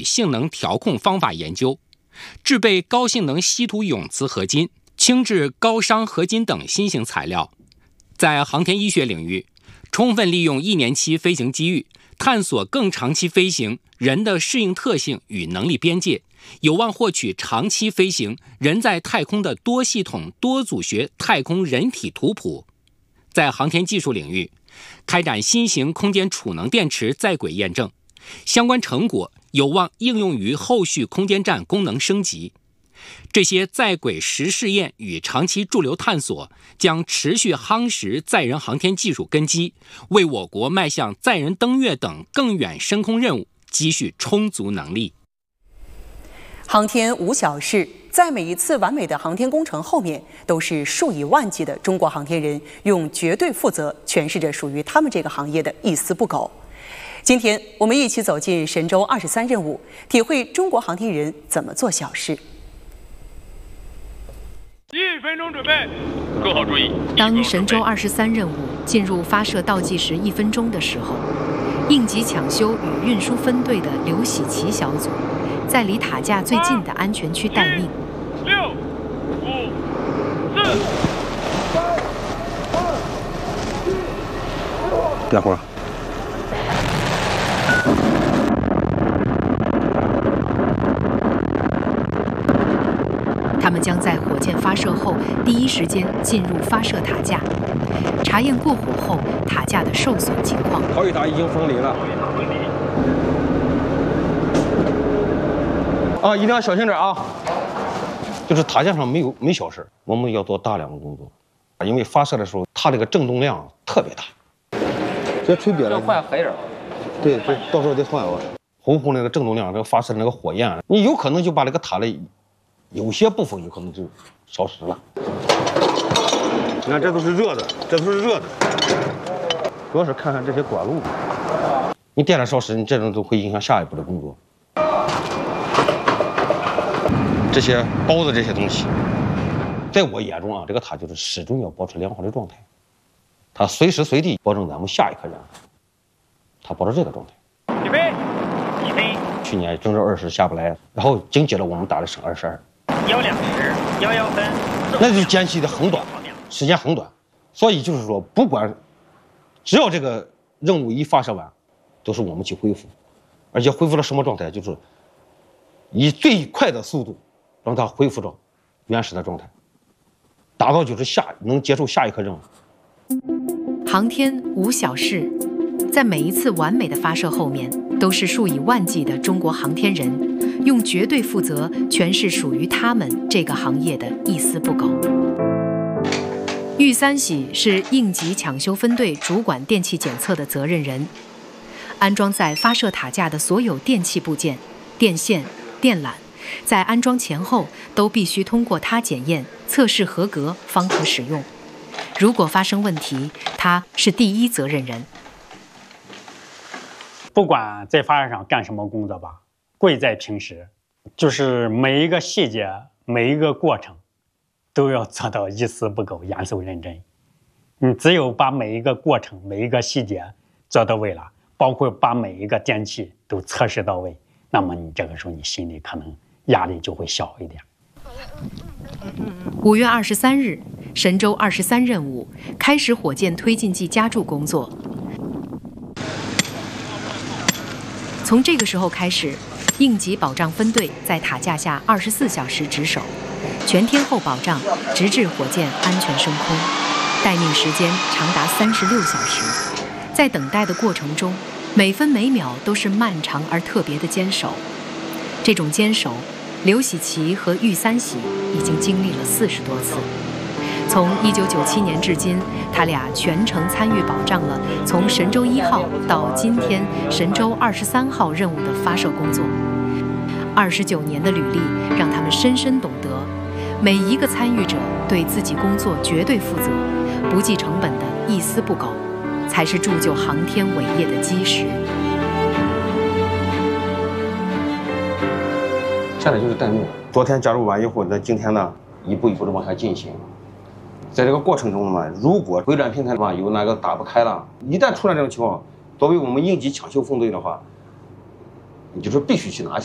性能调控方法研究，制备高性能稀土永磁合金、轻质高熵合金等新型材料。在航天医学领域，充分利用1年期飞行机遇，探索更长期飞行人的适应特性与能力边界，有望获取长期飞行人在太空的多系统多组学太空人体图谱。在航天技术领域，开展新型空间储能电池在轨验证，相关成果有望应用于后续空间站功能升级。这些在轨实试验与长期驻留探索将持续夯实载人航天技术根基，为我国迈向载人登月等更远深空任务积蓄充足能力。 航天无小事，在每一次完美的航天工程后面，都是数以万计的中国航天人用绝对负责诠释着属于他们这个行业的一丝不苟。今天，我们一起走进神舟23任务，体会中国航天人怎么做小事。 1分钟准备，各号注意。 当神舟23任务进入发射倒计时1分钟的时候，应急抢修与运输分队的刘喜奇小组在离塔架最近的安全区待命。 6、5、4、3、2、1， 点火。 他们将在火箭发射后第一时间进入发射塔架，查验过火后塔架的受损情况。 逃逸塔已经分离了。啊，一定要小心点啊！就是塔架上没小事，我们要做大量的工作，因为发射的时候它这个震动量特别大。这吹瘪了， 要换黑人。 对，到时候得换啊。红红那个震动量，这个发射的那个火焰，你有可能就把这个塔的有些部分有可能就烧蚀了。你看，这都是热的，这都是热的。主要是看看这些管路，你电缆烧蚀，你这种都会影响下一步的工作。这些包的这些东西，在我眼中啊，这个塔就是始终要保持良好的状态，它随时随地保证咱们下一颗燃料，它保持这个状态。 预备，起飞。 去年正正20下不来，然后紧接着我们打的是22，120、 11分， 那就是间隙的很短，时间很短，所以就是说，不管只要这个任务一发射完，都是我们去恢复，而且恢复到什么状态，就是以最快的速度让它恢复到原始的状态，达到就是能接受下一颗任务。 航天无小事，在每一次完美的发射后面，都是数以万计的中国航天人用绝对负责诠释属于他们这个行业的一丝不苟。玉三喜是应急抢修分队主管电气检测的责任人，安装在发射塔架的所有电气部件、电线、电缆，在安装前后都必须通过他检验、测试合格方可使用。如果发生问题，他是第一责任人。 不管在发射上干什么工作吧，贵在平时，就是每一个细节、每一个过程，都要做到一丝不苟、严肃认真。你只有把每一个过程、每一个细节做到位了，包括把每一个电器都测试到位，那么你这个时候你心里可能压力就会小一点。 5月23日，神舟23任务开始火箭推进剂加注工作。从这个时候开始，应急保障分队在塔架下24小时值守，全天候保障，直至火箭安全升空。待命时间长达36小时，在等待的过程中，每分每秒都是漫长而特别的坚守。这种坚守，刘喜奇和玉三喜已经经历了40多次。从1997年至今，他俩全程参与保障了从神舟1号到今天神舟23号任务的发射工作。29年的履历让他们深深懂得，每一个参与者对自己工作绝对负责，不计成本的一丝不苟，才是铸就航天伟业的基石。 现在就是待命。昨天加入完以后，那今天呢，一步一步的往下进行。在这个过程中呢，如果回转平台的话有哪个打不开了，一旦出现这种情况，作为我们应急抢修分队的话，你就是必须去拿下。